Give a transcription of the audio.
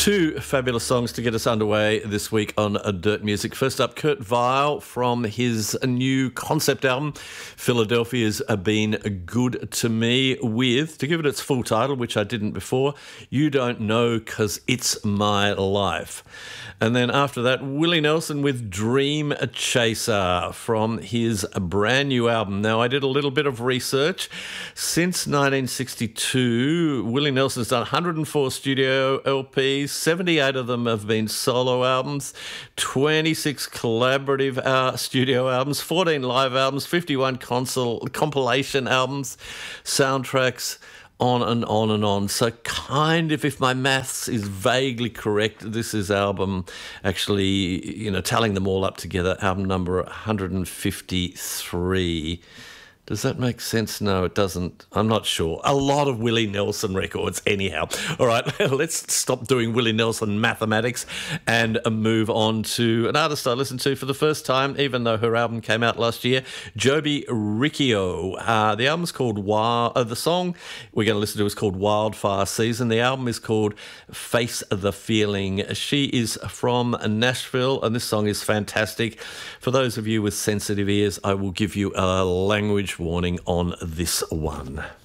Two fabulous songs to get us underway this week on Dirt Music. First up, Kurt Vile from his new concept album, Philadelphia's Been Good to Me, with, to give it its full title, which I didn't before, You Don't Know 'Cause It's My Life. And then after that, Willie Nelson with Dream Chaser from his brand new album. Now, I did a little bit of research. Since 1962, Willie Nelson's done 104 studio LPs, 78 of them have been solo albums, 26 collaborative studio albums, 14 live albums, 51 compilation albums, soundtracks, on and on and on. So kind of, if my maths is vaguely correct, this is album actually, tallying them all up together, album number 153. Does that make sense? No, it doesn't. I'm not sure. A lot of Willie Nelson records anyhow. All right, let's stop doing Willie Nelson mathematics and move on to an artist I listened to for the first time, even though her album came out last year, Joby Riccio. The album's called the song we're going to listen to is called Wildfire Season. The album is called Face the Feeling. She is from Nashville, and this song is fantastic. For those of you with sensitive ears, I will give you a language warning on this one.